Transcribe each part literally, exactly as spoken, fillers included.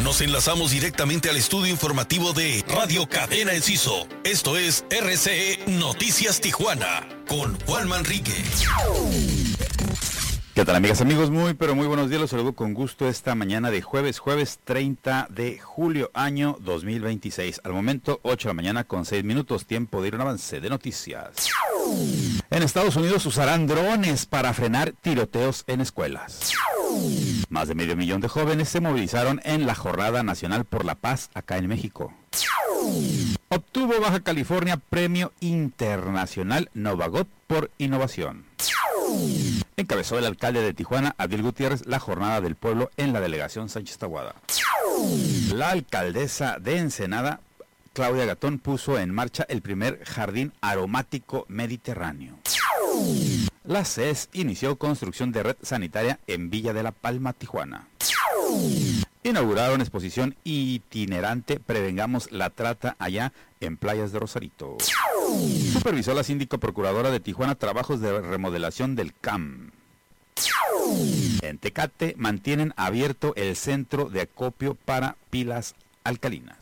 Nos enlazamos directamente al estudio informativo de Radio Cadena Enciso. Esto es R C E Noticias Tijuana con Juan Manrique. ¿Qué tal, amigas, amigos? Muy, pero muy buenos días. Los saludo con gusto esta mañana de jueves, jueves treinta de julio, año dos mil veintiséis. Al momento, ocho de la mañana con seis minutos, tiempo de ir a un avance de noticias. En Estados Unidos usarán drones para frenar tiroteos en escuelas. Más de medio millón de jóvenes se movilizaron en la Jornada Nacional por la Paz acá en México. Obtuvo Baja California Premio Internacional Novagot por innovación. Encabezó el alcalde de Tijuana, Abdiel Gutiérrez, la Jornada del Pueblo en la delegación Sánchez Tahuada. La alcaldesa de Ensenada, Claudia Gatón, puso en marcha el primer jardín aromático mediterráneo. La C E S inició construcción de red sanitaria en Villa de la Palma, Tijuana. Inauguraron exposición itinerante Prevengamos la Trata allá en Playas de Rosarito. Supervisó la síndico procuradora de Tijuana trabajos de remodelación del C A M. En Tecate mantienen abierto el centro de acopio para pilas alcalinas.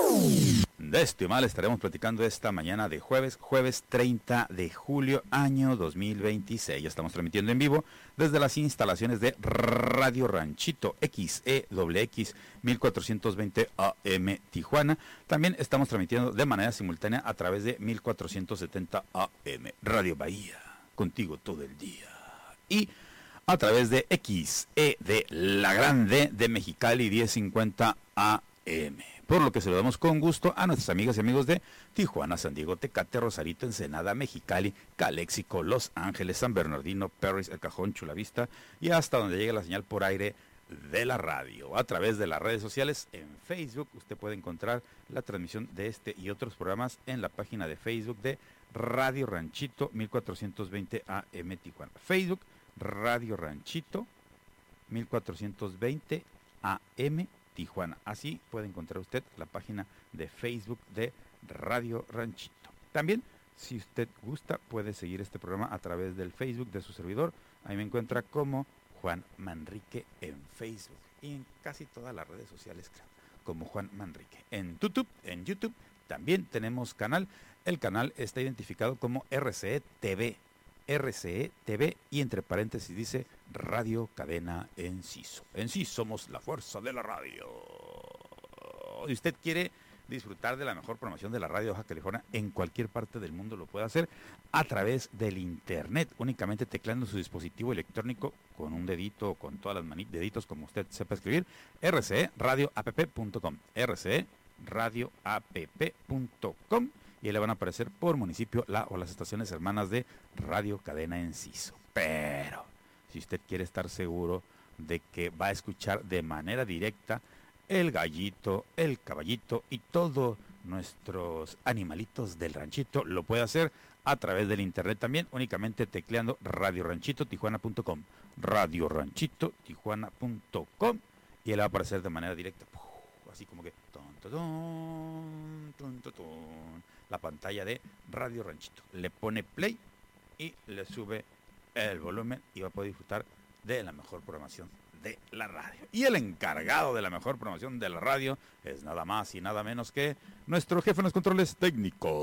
De esto y más estaremos platicando esta mañana de jueves, jueves treinta de julio, año dos mil veintiséis. Ya estamos transmitiendo en vivo desde las instalaciones de Radio Ranchito X E W X mil cuatrocientos veinte A M Tijuana. También estamos transmitiendo de manera simultánea a través de mil cuatrocientos setenta A M Radio Bahía, contigo todo el día. Y a través de X E de La Grande de Mexicali diez cincuenta A M. Por lo que saludamos con gusto a nuestras amigas y amigos de Tijuana, San Diego, Tecate, Rosarito, Ensenada, Mexicali, Caléxico, Los Ángeles, San Bernardino, Perris, El Cajón, Chula Vista y hasta donde llegue la señal por aire de la radio. A través de las redes sociales, en Facebook, usted puede encontrar la transmisión de este y otros programas en la página de Facebook de Radio Ranchito mil cuatrocientos veinte A M Tijuana. Facebook, Radio Ranchito mil cuatrocientos veinte A M Tijuana. Así puede encontrar usted la página de Facebook de Radio Ranchito. También, si usted gusta, puede seguir este programa a través del Facebook de su servidor. Ahí me encuentra como Juan Manrique en Facebook y en casi todas las redes sociales, creo, como Juan Manrique. En YouTube, en YouTube también tenemos canal. El canal está identificado como R C E T V. R C E T V y entre paréntesis dice Radio Cadena Enciso. En sí somos la fuerza de la radio. Si usted quiere disfrutar de la mejor programación de la radio de Baja California en cualquier parte del mundo, lo puede hacer a través del internet, únicamente tecleando su dispositivo electrónico con un dedito o con todas las manitas, deditos como usted sepa escribir, R C E radio app punto com, R C E radio app punto com. Y ahí le van a aparecer por municipio la o las estaciones hermanas de Radio Cadena Enciso. Pero si usted quiere estar seguro de que va a escuchar de manera directa el gallito, el caballito y todos nuestros animalitos del ranchito, lo puede hacer a través del internet también, únicamente tecleando radio ranchito tijuana punto com, radio ranchito tijuana punto com, y él va a aparecer de manera directa, así como que ton, ton, ton, ton, ton, la pantalla de Radio Ranchito. Le pone play y le sube el volumen y va a poder disfrutar de la mejor programación de la radio. Y el encargado de la mejor programación de la radio es nada más y nada menos que nuestro jefe en los controles técnicos,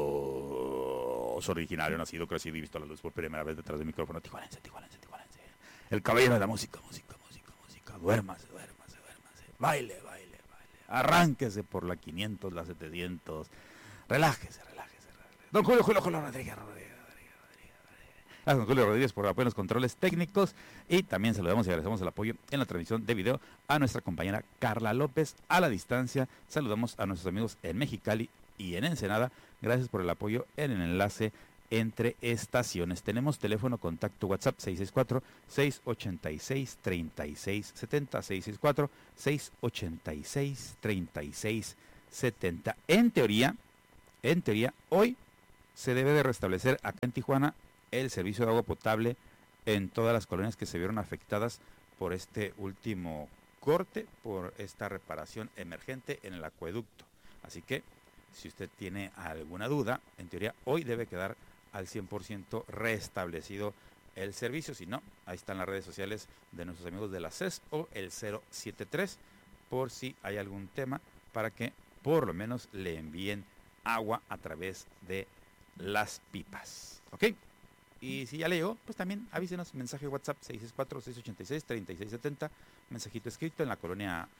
originario, nacido, crecido y visto a la luz por primera vez detrás del micrófono, tijuanense, tijuanense, tijuanense. El caballero de la música, música, música, música. Duérmase, duérmase, duérmase. Baile, baile, baile. Arránquese por la quinientos, la setecientos. Relájese, relájese, relájese. Don Julio, Julio, Julio Rodríguez, Rodríguez, Rodríguez, Rodríguez. Gracias, don Julio Rodríguez, por el apoyo en los controles técnicos. Y también saludamos y agradecemos el apoyo en la transmisión de video a nuestra compañera Carla López a la distancia. Saludamos a nuestros amigos en Mexicali y en Ensenada. Gracias por el apoyo en el enlace entre estaciones. Tenemos teléfono contacto WhatsApp seis seis cuatro, seis ocho seis, tres seis siete cero, seis seis cuatro, seis ocho seis, tres seis siete cero. En teoría, en teoría, hoy se debe de restablecer acá en Tijuana el servicio de agua potable en todas las colonias que se vieron afectadas por este último corte, por esta reparación emergente en el acueducto. Así que, si usted tiene alguna duda, en teoría hoy debe quedar al cien por ciento restablecido el servicio. Si no, ahí están las redes sociales de nuestros amigos de la C E S o el cero siete tres, por si hay algún tema, para que por lo menos le envíen agua a través de las pipas. ¿Ok? Y si ya le llegó, pues también avísenos, mensaje WhatsApp seis seis cuatro, seis ocho seis, tres seis siete cero, mensajito escrito en la colonia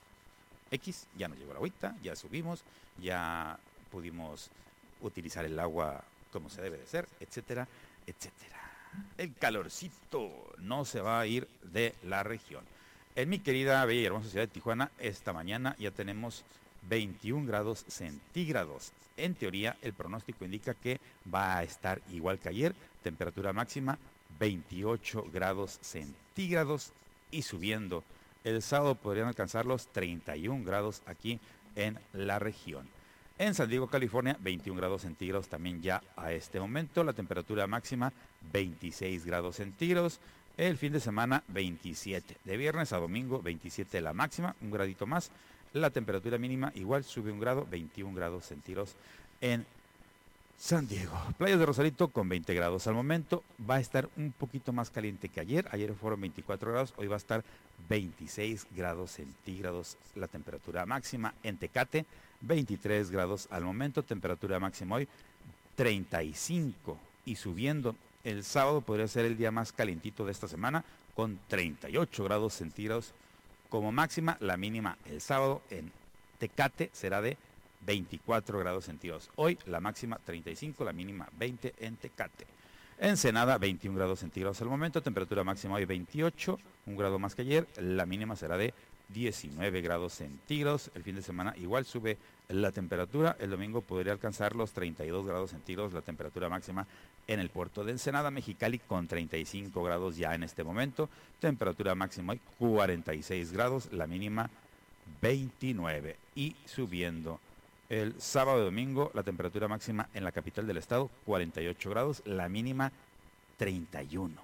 X, ya nos llegó la agüita, ya subimos, ya pudimos utilizar el agua como se debe de ser, etcétera, etcétera. El calorcito no se va a ir de la región. En mi querida, bella y hermosa ciudad de Tijuana, esta mañana ya tenemos veintiún grados centígrados. En teoría, el pronóstico indica que va a estar igual que ayer, temperatura máxima veintiocho grados centígrados y subiendo. El sábado podrían alcanzar los treinta y un grados aquí en la región. En San Diego, California, veintiún grados centígrados también ya a este momento. La temperatura máxima veintiséis grados centígrados. El fin de semana veintisiete. De viernes a domingo veintisiete la máxima, un gradito más. La temperatura mínima igual sube un grado, veintiún grados centígrados en San Diego. Playas de Rosarito con veinte grados al momento. Va a estar un poquito más caliente que ayer. Ayer fueron veinticuatro grados, hoy va a estar veintiséis grados centígrados la temperatura máxima. En Tecate, veintitrés grados al momento. Temperatura máxima hoy, treinta y cinco. Y subiendo, el sábado podría ser el día más calientito de esta semana con treinta y ocho grados centígrados como máxima. La mínima el sábado en Tecate será de veinticuatro grados centígrados. Hoy la máxima treinta y cinco, la mínima veinte en Tecate. Ensenada, veintiún grados centígrados al momento, temperatura máxima hoy veintiocho, un grado más que ayer, la mínima será de diecinueve grados centígrados. El fin de semana igual sube la temperatura, el domingo podría alcanzar los treinta y dos grados centígrados, la temperatura máxima en el puerto de Ensenada. Mexicali con treinta y cinco grados ya en este momento, temperatura máxima hoy cuarenta y seis grados, la mínima veintinueve y subiendo. El sábado y domingo la temperatura máxima en la capital del estado cuarenta y ocho grados, la mínima treinta y uno.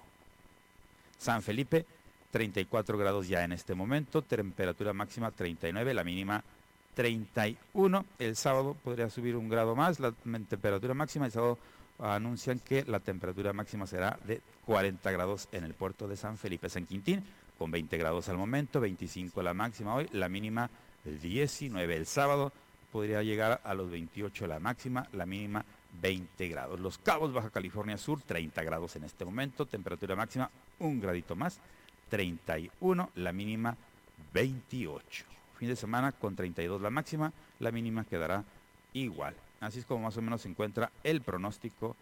San Felipe treinta y cuatro grados ya en este momento, temperatura máxima treinta y nueve, la mínima treinta y uno. El sábado podría subir un grado más, la temperatura máxima, el sábado anuncian que la temperatura máxima será de cuarenta grados en el puerto de San Felipe. San Quintín con veinte grados al momento, veinticinco la máxima hoy, la mínima diecinueve. El sábado podría llegar a los veintiocho la máxima, la mínima veinte grados. Los Cabos, Baja California Sur, treinta grados en este momento, temperatura máxima un gradito más, treinta y uno, la mínima veintiocho. Fin de semana con treinta y dos la máxima, la mínima quedará igual. Así es como más o menos se encuentra el pronóstico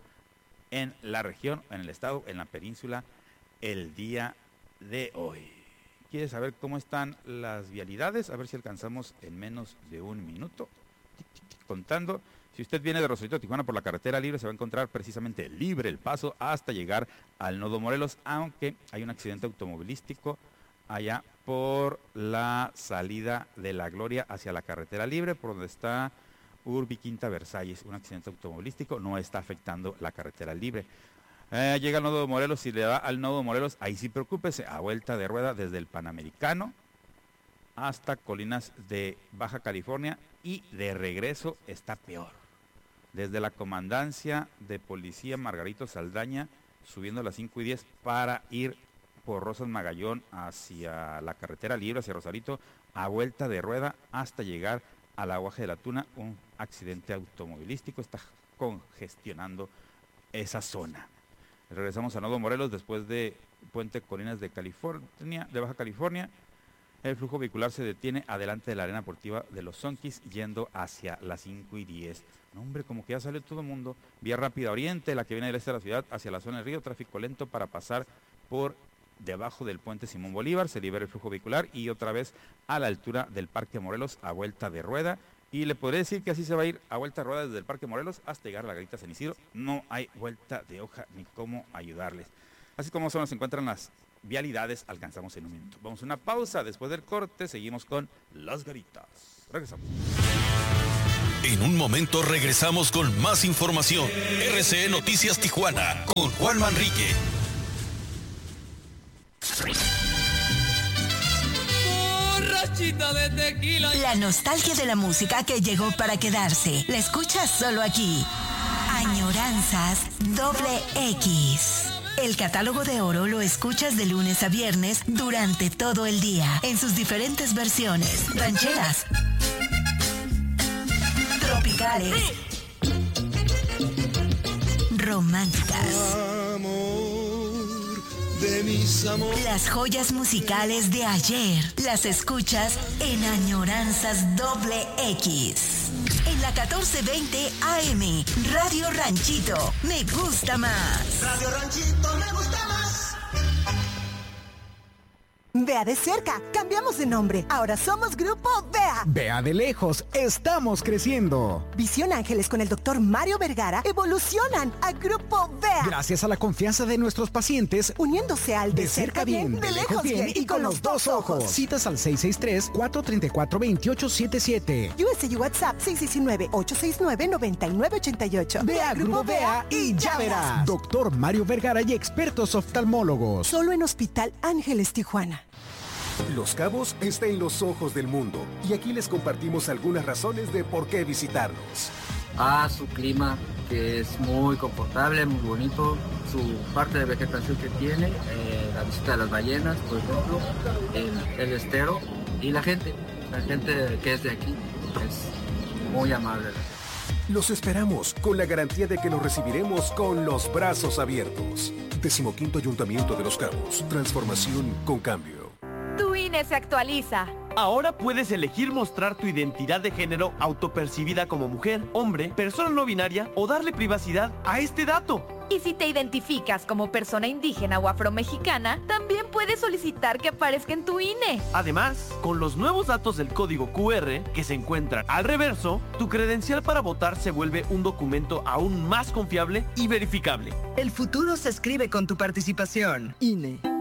en la región, en el estado, en la península, el día de hoy. ¿Quieres saber cómo están las vialidades? A ver si alcanzamos en menos de un minuto. Contando, si usted viene de Rosarito a Tijuana por la carretera libre, se va a encontrar precisamente libre el paso hasta llegar al Nodo Morelos, aunque hay un accidente automovilístico allá por la salida de La Gloria hacia la carretera libre, por donde está Urbi Quinta Versalles. Un accidente automovilístico no está afectando la carretera libre. Eh, llega al Nodo Morelos, si le da al Nodo Morelos, ahí sí preocúpese, a vuelta de rueda desde el Panamericano hasta Colinas de Baja California y de regreso está peor. Desde la Comandancia de Policía Margarito Saldaña, subiendo a las cinco y diez para ir por Rosas Magallón hacia la carretera libre, hacia Rosarito, a vuelta de rueda hasta llegar al Aguaje de la Tuna. Un accidente automovilístico está congestionando esa zona. Regresamos a Nodo Morelos después de Puente Colinas de California, de Baja California. El flujo vehicular se detiene adelante de la arena deportiva de los Zonkis yendo hacia las cinco y diez. No, hombre, como que ya sale todo el mundo. Vía rápida oriente, la que viene del este de la ciudad hacia la zona del río, tráfico lento para pasar por debajo del puente Simón Bolívar, se libera el flujo vehicular y otra vez a la altura del Parque Morelos a vuelta de rueda. Y le podré decir que así se va a ir a vuelta de rueda desde el Parque Morelos hasta llegar a la Garita San Isidro. No hay vuelta de hoja ni cómo ayudarles. Así como se nos encuentran las vialidades, alcanzamos en un minuto. Vamos a una pausa, después del corte seguimos con Las Garitas. Regresamos. En un momento regresamos con más información. R C E Noticias Tijuana con Juan Manrique. De tequila. La nostalgia de la música que llegó para quedarse. La escuchas solo aquí. Añoranzas Doble X. El catálogo de oro lo escuchas de lunes a viernes durante todo el día, en sus diferentes versiones. Rancheras, tropicales, románticas. Amor de mis amores. Las joyas musicales de ayer las escuchas en Añoranzas Doble X. En la catorce veinte A M, Radio Ranchito, me gusta más. Radio Ranchito me gusta más. Vea de cerca, cambiamos de nombre. Ahora somos Grupo Vea. Vea de lejos, estamos creciendo. Visión Ángeles con el doctor Mario Vergara evolucionan a Grupo Vea. Gracias a la confianza de nuestros pacientes, uniéndose al de, de cerca bien, bien, de lejos bien, bien y con los dos ojos. Citas al seis seis tres, cuatro tres cuatro, dos ocho siete siete. U S U WhatsApp seis uno nueve, ocho seis nueve, nueve nueve ocho ocho. Vea Grupo Vea y ya verás. Doctor Mario Vergara y expertos oftalmólogos. Solo en Hospital Ángeles Tijuana. Los Cabos está en los ojos del mundo y aquí les compartimos algunas razones de por qué visitarnos. Ah, su clima, que es muy confortable, muy bonito, su parte de vegetación que tiene, eh, la visita de las ballenas, por ejemplo, el, el estero y la gente, la gente que es de aquí es muy amable. Los esperamos con la garantía de que los recibiremos con los brazos abiertos. Decimoquinto Ayuntamiento de Los Cabos, transformación con cambio. Tu I N E se actualiza. Ahora puedes elegir mostrar tu identidad de género autopercibida como mujer, hombre, persona no binaria o darle privacidad a este dato. Y si te identificas como persona indígena o afromexicana, también puedes solicitar que aparezca en tu I N E. Además, con los nuevos datos del código Q R que se encuentran al reverso, tu credencial para votar se vuelve un documento aún más confiable y verificable. El futuro se escribe con tu participación. I N E.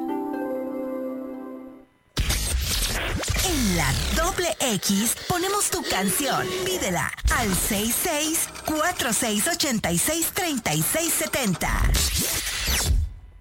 En la Doble X ponemos tu canción. Pídela al seis seis cuatro seis ocho seis tres seis siete cero.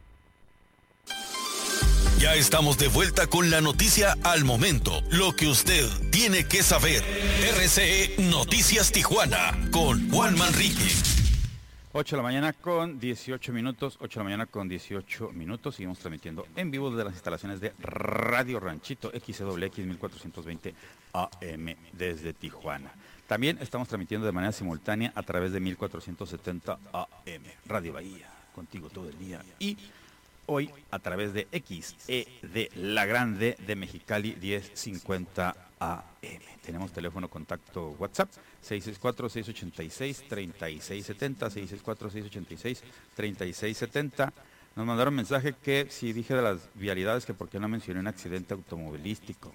Ya estamos de vuelta con la noticia al momento. Lo que usted tiene que saber. R C E Noticias Tijuana con Juan Manrique. ocho de la mañana con dieciocho minutos, ocho de la mañana con dieciocho minutos, seguimos transmitiendo en vivo desde las instalaciones de Radio Ranchito, X C W X mil cuatrocientos veinte A M desde Tijuana. También estamos transmitiendo de manera simultánea a través de mil cuatrocientos setenta A M, Radio Bahía, contigo todo el día. Y hoy a través de X E de La Grande de Mexicali diez cincuenta A M. Tenemos teléfono contacto WhatsApp seis seis cuatro, seis ocho seis, tres seis siete cero, seis seis cuatro, seis ocho seis, tres seis siete cero. Nos mandaron mensaje que si dije de las vialidades que por qué no mencioné un accidente automovilístico.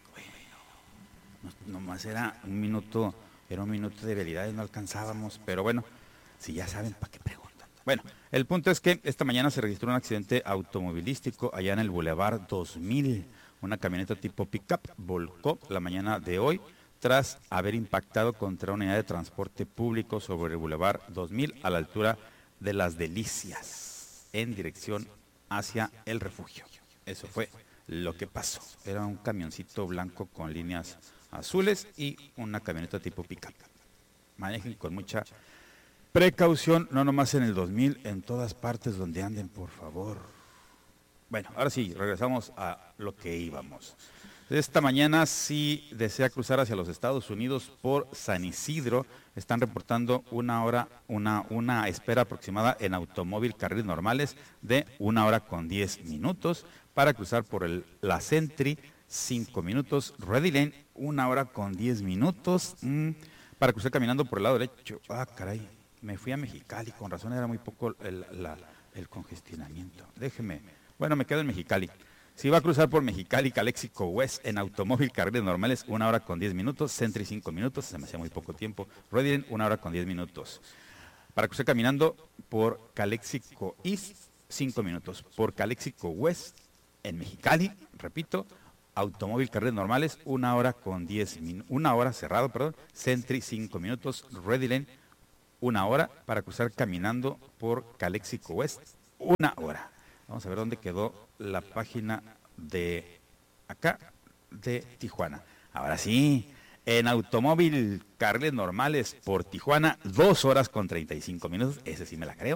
Bueno, no, nomás era un minuto, era un minuto de vialidades, no alcanzábamos, pero bueno, si ya saben, ¿para qué preguntan? Bueno, el punto es que esta mañana se registró un accidente automovilístico allá en el Boulevard dos mil. Una camioneta tipo pick-up volcó la mañana de hoy tras haber impactado contra una unidad de transporte público sobre el Boulevard dos mil a la altura de Las Delicias, en dirección hacia el refugio. Eso fue lo que pasó. Era un camioncito blanco con líneas azules y una camioneta tipo pick-up. Manejen con mucha precaución, no nomás en el dos mil, en todas partes donde anden, por favor. Bueno, ahora sí, regresamos a lo que íbamos. Esta mañana, si desea cruzar hacia los Estados Unidos por San Isidro, están reportando una hora, una, una espera aproximada en automóvil carriles normales de una hora con diez minutos. Para cruzar por el, la Sentry, cinco minutos. Ready Lane, una hora con diez minutos. Mm, para cruzar caminando por el lado derecho. Ah, caray, me fui a Mexicali, con razón era muy poco el, la, el congestionamiento. Déjeme, bueno, me quedo en Mexicali. Si va a cruzar por Mexicali, Calexico West en automóvil, carriles normales, una hora con diez minutos, Sentry cinco minutos, se me hacía muy poco tiempo, Redden, una hora con diez minutos. Para cruzar caminando por Calexico East, cinco minutos. Por Calexico West en Mexicali, repito, automóvil, carriles normales, una hora con diez minutos, una hora cerrado, perdón, Sentry cinco minutos, Redden, una hora. Para cruzar caminando por Calexico West, una hora. Vamos a ver dónde quedó la página de acá, de Tijuana. Ahora sí, en automóvil, carriles normales por Tijuana, dos horas con treinta y cinco minutos, ese sí me la creo.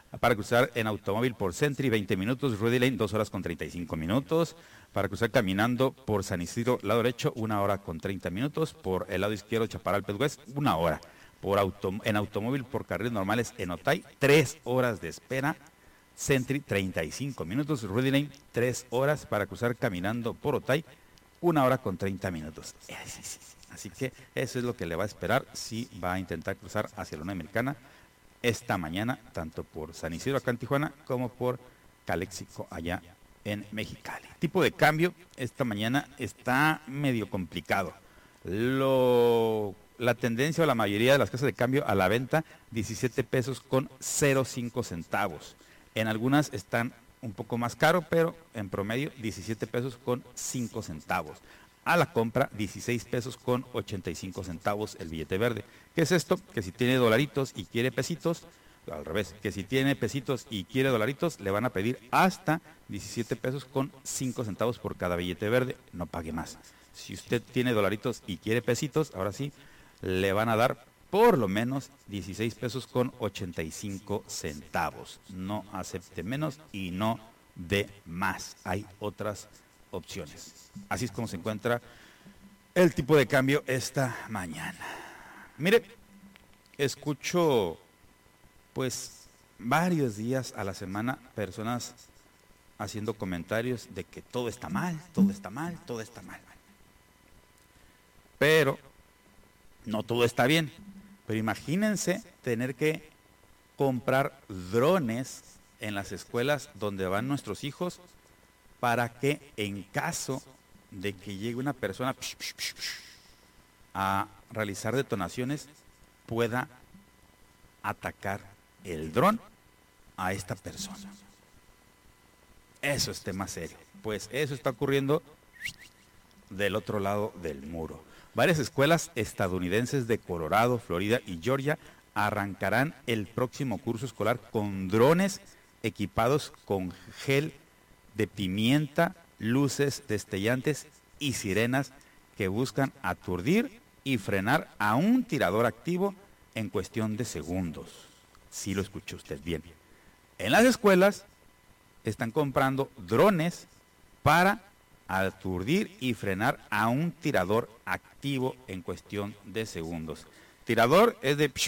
Para cruzar en automóvil por Sentry, veinte minutos. Rudy Lane, dos horas con treinta y cinco minutos. Para cruzar caminando por San Isidro, lado derecho, una hora con treinta minutos. Por el lado izquierdo, Chaparral, Pet West, una hora. Por auto, en automóvil por carriles normales en Otay, tres horas de espera. Sentry, treinta y cinco minutos. Rudy Lane, tres horas. Para cruzar caminando por Otay, una hora con treinta minutos. Así que eso es lo que le va a esperar si va a intentar cruzar hacia la Unión Americana esta mañana, tanto por San Isidro acá en Tijuana, como por Calexico allá en Mexicali. Tipo de cambio esta mañana está medio complicado. Lo, la tendencia o la mayoría de las casas de cambio a la venta, diecisiete pesos con cero cinco centavos. En algunas están un poco más caro, pero en promedio diecisiete pesos con cinco centavos. A la compra, dieciséis pesos con ochenta y cinco centavos el billete verde. ¿Qué es esto? Que si tiene dolaritos y quiere pesitos, al revés, que si tiene pesitos y quiere dolaritos, le van a pedir hasta diecisiete pesos con cinco centavos por cada billete verde, no pague más. Si usted tiene dolaritos y quiere pesitos, ahora sí, le van a dar por lo menos dieciséis pesos con ochenta y cinco centavos. No acepte menos y no dé más. Hay otras opciones. Así es como se encuentra el tipo de cambio esta mañana. Mire, escucho pues varios días a la semana personas haciendo comentarios de que todo está mal, todo está mal, todo está mal. Pero no todo está bien. Pero imagínense tener que comprar drones en las escuelas donde van nuestros hijos para que en caso de que llegue una persona a realizar detonaciones pueda atacar el dron a esta persona. Eso es tema serio. Pues eso está ocurriendo del otro lado del muro. Varias escuelas estadounidenses de Colorado, Florida y Georgia arrancarán el próximo curso escolar con drones equipados con gel de pimienta, luces destellantes y sirenas que buscan aturdir y frenar a un tirador activo en cuestión de segundos. Sí lo escuchó usted bien. En las escuelas están comprando drones para aturdir y frenar a un tirador activo en cuestión de segundos. Tirador es de...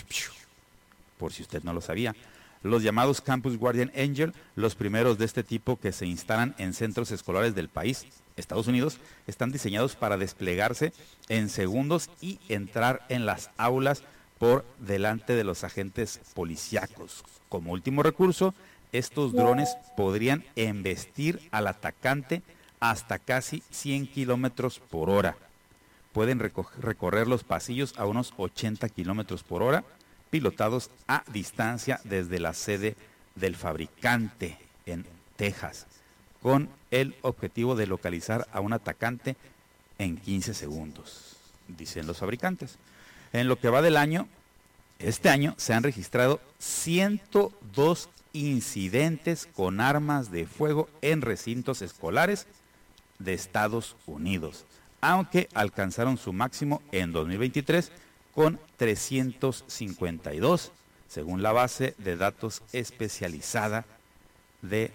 por si usted no lo sabía. Los llamados Campus Guardian Angel, los primeros de este tipo que se instalan en centros escolares del país, Estados Unidos, están diseñados para desplegarse en segundos y entrar en las aulas por delante de los agentes policíacos. Como último recurso, estos drones podrían embestir al atacante hasta casi cien kilómetros por hora. Pueden recorrer los pasillos a unos ochenta kilómetros por hora, pilotados a distancia desde la sede del fabricante en Texas, con el objetivo de localizar a un atacante en quince segundos, dicen los fabricantes. En lo que va del año, este año se han registrado ciento dos incidentes con armas de fuego en recintos escolares de Estados Unidos, aunque alcanzaron su máximo en dos mil veintitrés con trescientos cincuenta y dos, según la base de datos especializada de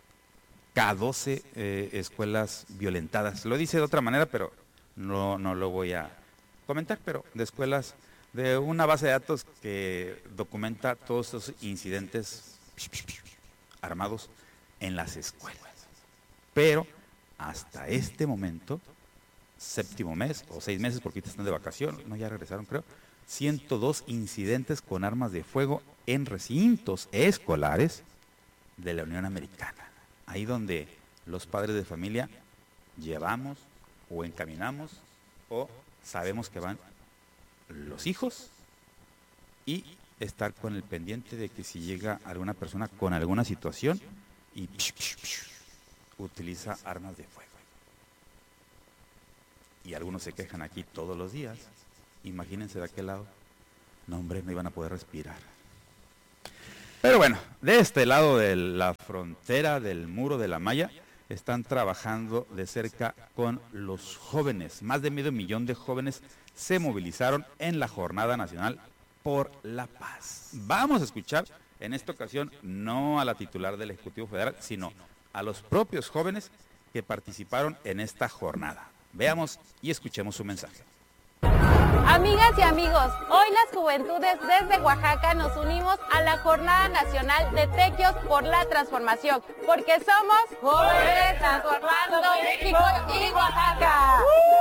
K doce eh, escuelas violentadas. Lo dice de otra manera, pero no, no lo voy a comentar, pero de escuelas, de una base de datos que documenta todos esos incidentes armados en las escuelas. Pero hasta este momento, séptimo mes o seis meses porque ahorita están de vacación, no, ya regresaron creo, ciento dos incidentes con armas de fuego en recintos escolares de la Unión Americana. Ahí donde los padres de familia llevamos o encaminamos o sabemos que van los hijos, y estar con el pendiente de que si llega alguna persona con alguna situación y psh, psh, psh, utiliza armas de fuego. Y algunos se quejan aquí todos los días. Imagínense de aquel lado. No, hombre, no iban a poder respirar. Pero bueno, de este lado de la frontera del muro de la malla, están trabajando de cerca con los jóvenes. Más de medio millón de jóvenes se movilizaron en la Jornada Nacional por la Paz. Vamos a escuchar En esta ocasión, no a la titular del Ejecutivo Federal, sino a los propios jóvenes que participaron en esta jornada. Veamos y escuchemos su mensaje. Amigas y amigos, hoy las juventudes desde Oaxaca nos unimos a la Jornada Nacional de Tequios por la Transformación, porque somos jóvenes transformando México y Oaxaca.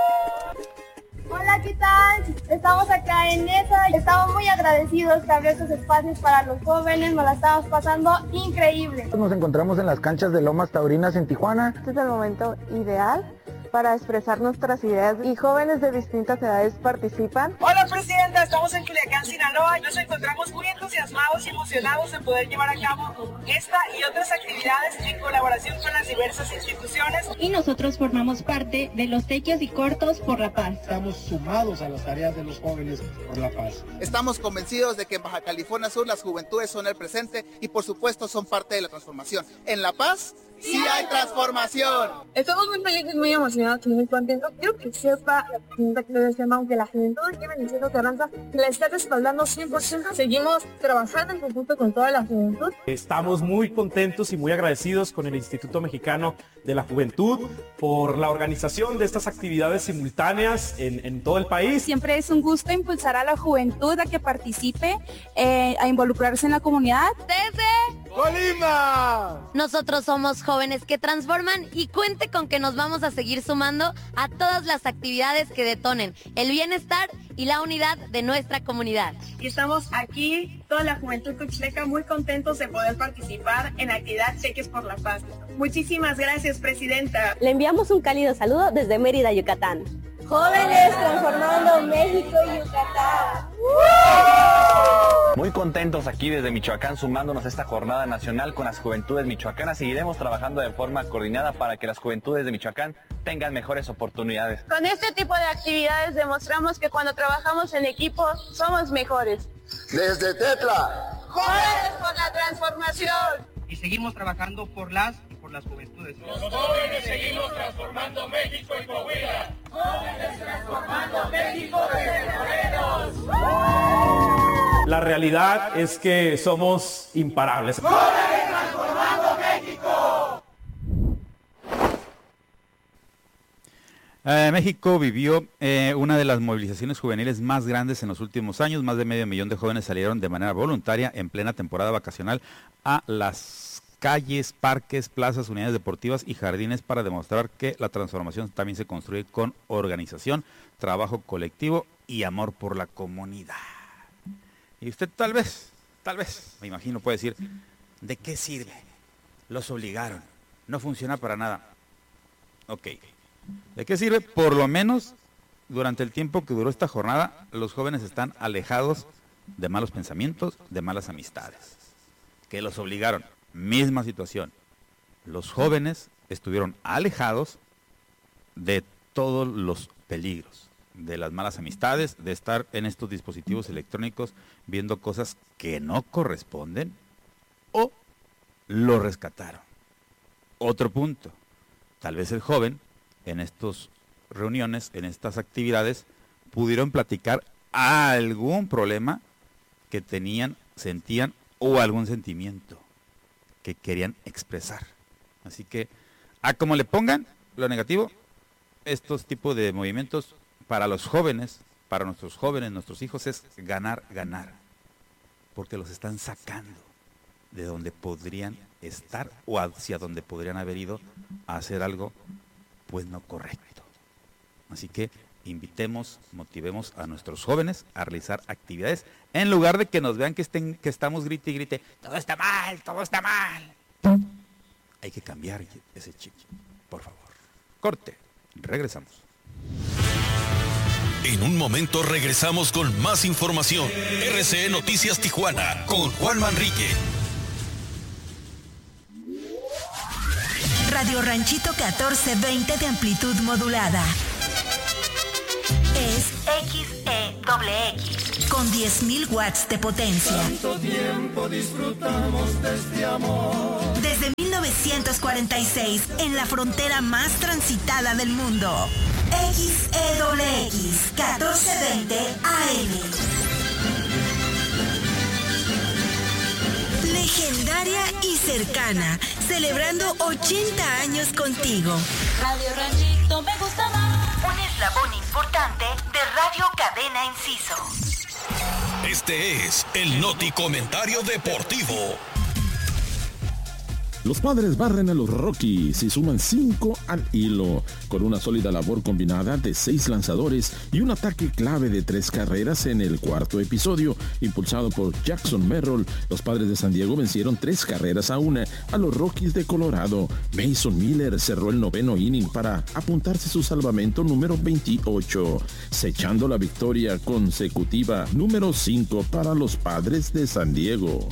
Hola, ¿qué tal? Estamos acá en ESA, estamos muy agradecidos que abrió estos espacios para los jóvenes, nos la estamos pasando increíble. Nos encontramos en las canchas de Lomas Taurinas en Tijuana. Este es el momento ideal para expresar nuestras ideas y jóvenes de distintas edades participan. Hola Presidenta, estamos en Culiacán, Sinaloa y nos encontramos muy entusiasmados y emocionados de poder llevar a cabo esta y otras actividades en colaboración con las diversas instituciones. Y nosotros formamos parte de los Tequios y Cortos por la Paz. Estamos sumados a las tareas de los jóvenes por la paz. Estamos convencidos de que en Baja California Sur las juventudes son el presente y por supuesto son parte de la transformación. En La Paz sí hay transformación. Estamos muy felices, muy emocionados y muy contentos. Quiero que sepa la presidenta Claudia Sheinbaum que la juventud que Venezuela Carranza la está respaldando cien por ciento. Seguimos trabajando en conjunto con toda la juventud. Estamos muy contentos y muy agradecidos con el Instituto Mexicano de la Juventud por la organización de estas actividades simultáneas en, en todo el país. Siempre es un gusto impulsar a la juventud a que participe, eh, a involucrarse en la comunidad. Desde Colima. Nosotros somos jóvenes que transforman y cuente con que nos vamos a seguir sumando a todas las actividades que detonen el bienestar y la unidad de nuestra comunidad. Y estamos aquí, toda la juventud cochileca, muy contentos de poder participar en la actividad Tequios por la Paz. Muchísimas gracias, Presidenta. Le enviamos un cálido saludo desde Mérida, Yucatán. Jóvenes transformando México y Yucatán. Muy contentos aquí desde Michoacán sumándonos a esta jornada nacional con las juventudes michoacanas. Seguiremos trabajando de forma coordinada para que las juventudes de Michoacán tengan mejores oportunidades. Con este tipo de actividades demostramos que cuando trabajamos en equipo somos mejores. Desde Tetla, jóvenes por la transformación. Y seguimos trabajando por las y por las juventudes. Los jóvenes seguimos transformando México y Coahuila. Jóvenes transformando México desde Morelos. La realidad es que somos imparables. ¡Jóvenes transformando México! Eh, México vivió eh, una de las movilizaciones juveniles más grandes en los últimos años. Más de medio millón de jóvenes salieron de manera voluntaria en plena temporada vacacional a las calles, parques, plazas, unidades deportivas y jardines para demostrar que la transformación también se construye con organización, trabajo colectivo y amor por la comunidad. Y usted tal vez, tal vez, me imagino puede decir, ¿de qué sirve? Los obligaron, no funciona para nada. Ok, ¿de qué sirve? Por lo menos durante el tiempo que duró esta jornada, los jóvenes están alejados de malos pensamientos, de malas amistades. Que los obligaron, misma situación. Los jóvenes estuvieron alejados de todos los peligros, de las malas amistades, de estar en estos dispositivos electrónicos viendo cosas que no corresponden, o lo rescataron. Otro punto, tal vez el joven en estas reuniones, en estas actividades, pudieron platicar algún problema que tenían, sentían, o algún sentimiento que querían expresar. Así que, a como le pongan lo negativo, estos tipos de movimientos para los jóvenes, para nuestros jóvenes, nuestros hijos, es ganar, ganar. Porque los están sacando de donde podrían estar o hacia donde podrían haber ido a hacer algo pues no correcto. Así que invitemos, motivemos a nuestros jóvenes a realizar actividades en lugar de que nos vean que estén, que estamos grite y grite, todo está mal, todo está mal. Hay que cambiar ese chip, por favor. Corte, regresamos. En un momento regresamos con más información. R C E Noticias Tijuana con Juan Manrique. Radio Ranchito catorce veinte de amplitud modulada. Es X E X con diez mil watts de potencia. Tanto tiempo disfrutamos de este amor. Desde mil novecientos cuarenta y seis, en la frontera más transitada del mundo. X E X catorce veinte A M. solidaria y cercana, celebrando ochenta años contigo. Radio Ranchito me gusta más. Un eslabón importante de Radio Cadena Inciso. Este es el Noti Comentario Deportivo. Los Padres barren a los Rockies y suman cinco al hilo, con una sólida labor combinada de seis lanzadores y un ataque clave de tres carreras en el cuarto episodio. Impulsado por Jackson Merrill, los Padres de San Diego vencieron tres carreras a una a los Rockies de Colorado. Mason Miller cerró el noveno inning para apuntarse su salvamento número veintiocho, sellando la victoria consecutiva número cinco para los Padres de San Diego.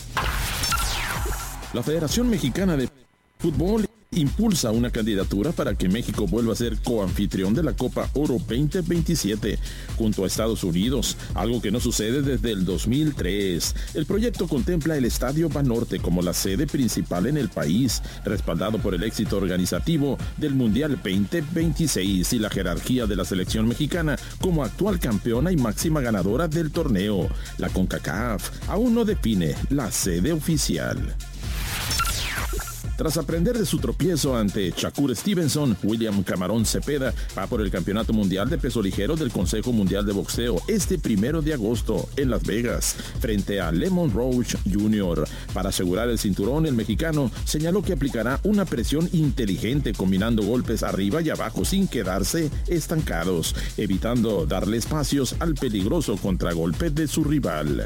La Federación Mexicana de Fútbol impulsa una candidatura para que México vuelva a ser coanfitrión de la Copa Oro veinte veintisiete junto a Estados Unidos, algo que no sucede desde el dos mil tres. El proyecto contempla el Estadio Banorte como la sede principal en el país, respaldado por el éxito organizativo del Mundial veinte veintiséis y la jerarquía de la selección mexicana como actual campeona y máxima ganadora del torneo. La CONCACAF aún no define la sede oficial. Tras aprender de su tropiezo ante Shakur Stevenson, William Camarón Cepeda va por el Campeonato Mundial de Peso Ligero del Consejo Mundial de Boxeo este primero de agosto en Las Vegas, frente a Lemon Roach junior Para asegurar el cinturón, el mexicano señaló que aplicará una presión inteligente combinando golpes arriba y abajo sin quedarse estancados, evitando darle espacios al peligroso contragolpe de su rival.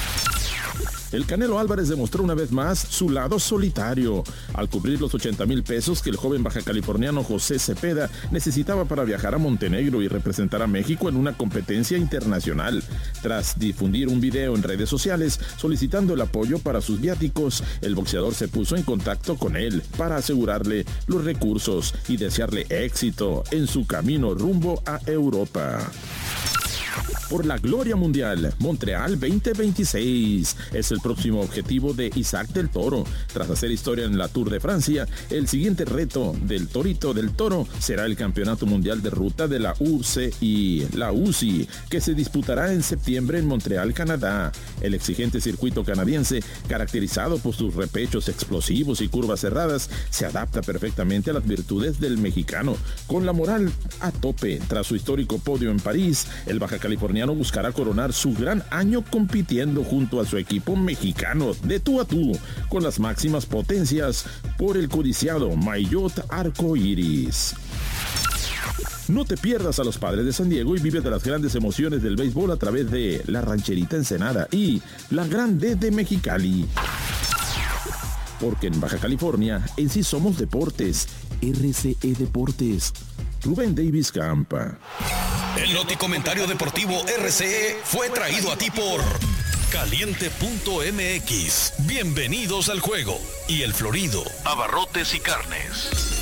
El Canelo Álvarez demostró una vez más su lado solitario al cubrir los ochenta mil pesos que el joven bajacaliforniano José Cepeda necesitaba para viajar a Montenegro y representar a México en una competencia internacional. Tras difundir un video en redes sociales solicitando el apoyo para sus viáticos, el boxeador se puso en contacto con él para asegurarle los recursos y desearle éxito en su camino rumbo a Europa. Por la gloria mundial, Montreal veinte veintiséis es el próximo objetivo de Isaac del Toro. Tras hacer historia en la Tour de Francia, el siguiente reto del Torito del Toro será el Campeonato Mundial de Ruta de la U C I, la U C I, que se disputará en septiembre en Montreal, Canadá. El exigente circuito canadiense, caracterizado por sus repechos explosivos y curvas cerradas, se adapta perfectamente a las virtudes del mexicano. Con la moral a tope tras su histórico podio en París, el baja californiano buscará coronar su gran año compitiendo junto a su equipo mexicano de tú a tú con las máximas potencias por el codiciado Maillot Arcoiris. No te pierdas a los Padres de San Diego y vive de las grandes emociones del béisbol a través de La Rancherita Ensenada y La Grande de Mexicali. Porque en Baja California, en sí somos deportes. R C E Deportes. Rubén Davis Campa. El Noti Comentario Deportivo R C E fue traído a ti por Caliente punto M X. Bienvenidos al juego. Y El Florido, Abarrotes y Carnes.